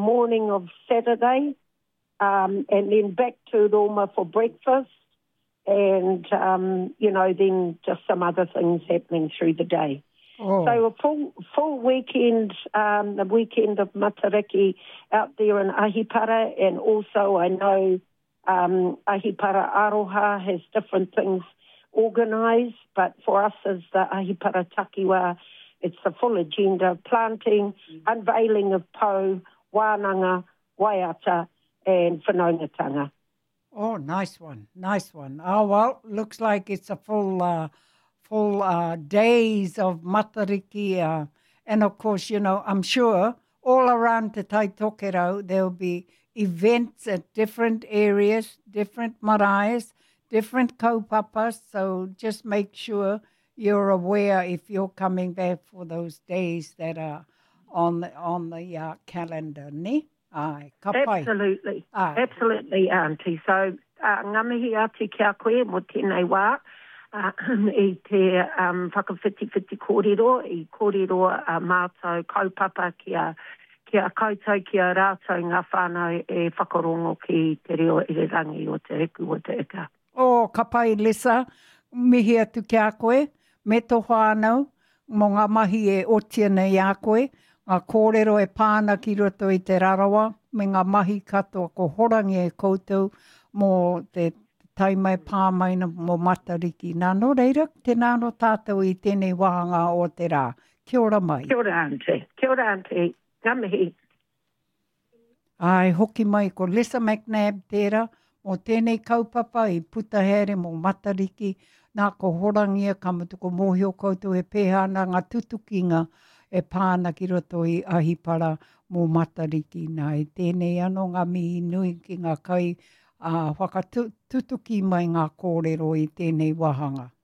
morning of Saturday, and then back to Roma for breakfast, and, then just some other things happening through the day. Oh. So a full weekend, the weekend of Matariki out there in Ahipara, and also I know Ahipara Aroha has different things organised, but for us as the Ahipara Takiwa, it's the full agenda: planting, unveiling of pou, wānanga, waiata, and whanaungatanga. Oh, nice one. Oh, well, looks like it's a full days of Matariki. And of course, I'm sure all around Te Tai Tokerau, there'll be events at different areas, different maraes, different kaupapas. So just make sure you're aware if you're coming back for those days that are on the calendar, ne? Ai, ka pai. Absolutely. Ai. Absolutely, Auntie. So, ngā mihi atu kia koe mo tēnei wā, I te whakawhiti kōrero, I kōrero mātou kaupapa kia koutou kia rātou ngā whānau e whakarongo ki te reo irirangi o te reku o te ika. Oh, ka pai, Lisa, mihi atu kia koe, me tō whānau, mō ngā mahi e otia nei a koe, ngā kōrero e pāna ki roto I te rarawa, me ngā mahi katoa ko horangi e koutou mō te taimai pāmaina mō Matariki. Nā no reira, tēnā no tātou I tēnei wahanga o te rā. Kia ora mai. Kia ora, Auntie. Kia ora, Auntie. Ngā mihi. Ai, hoki mai ko Lisa McNabb tērā, mō tēnei kaupapa I Putahere mō Matariki, nā ko horangia kamatuko mōhio koutou e pēhana ngā tutukinga e pāna ki roto I Ahipara mō Matariki. Nā e tēnei anō ngā mihi nui ki ngā kai whakatutuki mai ngā kōrero I tēnei wahanga.